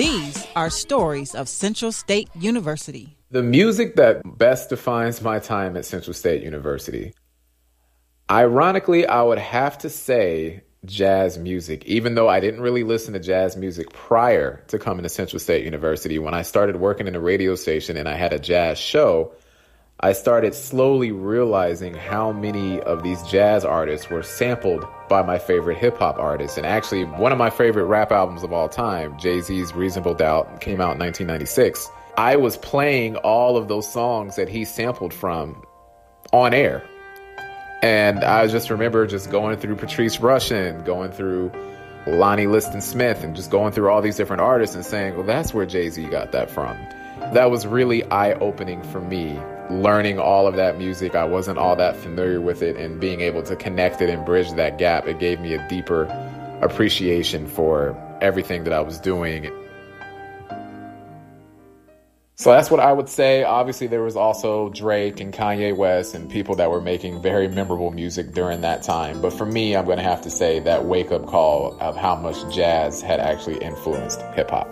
These are stories of Central State University. The music that best defines my time at Central State University. Ironically, I would have to say jazz music, even though I didn't really listen to jazz music prior to coming to Central State University. When I started working in a radio station and I had a jazz show, I started slowly realizing how many of these jazz artists were sampled by my favorite hip-hop artists. And actually, one of my favorite rap albums of all time, Jay-Z's Reasonable Doubt, came out in 1996. I was playing all of those songs that he sampled from on air. And I just remember just going through Patrice Rushen, going through Lonnie Liston Smith, and just going through all these different artists and saying, well, that's where Jay-Z got that from. That was really eye-opening for me, learning all of that music. I wasn't all that familiar with it, and being able to connect it and bridge that gap, it gave me a deeper appreciation for everything that I was doing. So that's what I would say. Obviously, there was also Drake and Kanye West and people that were making very memorable music during that time. But for me, I'm going to have to say that wake-up call of how much jazz had actually influenced hip-hop.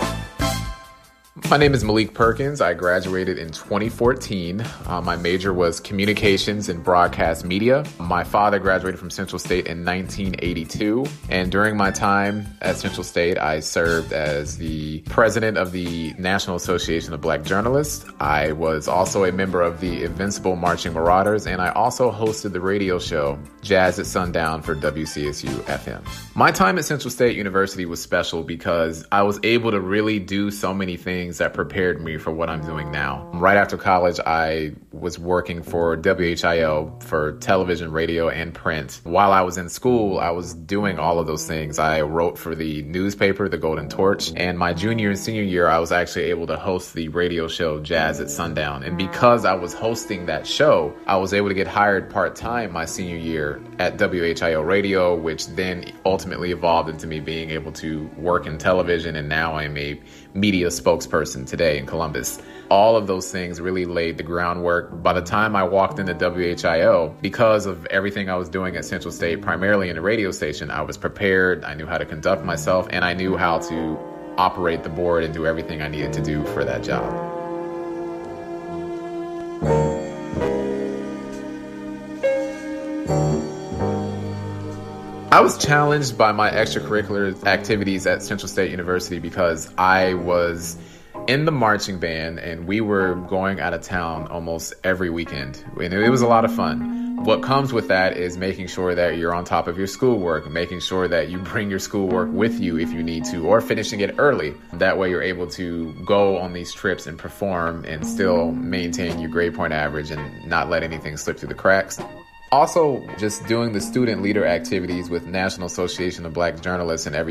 My name is Malik Perkins. I graduated in 2014. My major was communications and broadcast media. My father graduated from Central State in 1982. And during my time at Central State, I served as the president of the National Association of Black Journalists. I was also a member of the Invincible Marching Marauders, and I also hosted the radio show Jazz at Sundown for WCSU FM. My time at Central State University was special because I was able to really do so many things that prepared me for what I'm doing now. Right after college, I was working for WHIO for television, radio, and print. While I was in school, I was doing all of those things. I wrote for the newspaper, The Golden Torch, and my junior and senior year, I was actually able to host the radio show Jazz at Sundown. And because I was hosting that show, I was able to get hired part-time my senior year at WHIO Radio, which then ultimately evolved into me being able to work in television, and now I'm a media spokesperson today in Columbus. All of those things really laid the groundwork. By the time I walked into WHIO, because of everything I was doing at Central State, primarily in a radio station, I was prepared, I knew how to conduct myself, and I knew how to operate the board and do everything I needed to do for that job. I was challenged by my extracurricular activities at Central State University because I was in the marching band and we were going out of town almost every weekend. And it was a lot of fun. What comes with that is making sure that you're on top of your schoolwork, making sure that you bring your schoolwork with you if you need to, or finishing it early. That way you're able to go on these trips and perform and still maintain your grade point average and not let anything slip through the cracks. Also, just doing the student leader activities with National Association of Black Journalists and every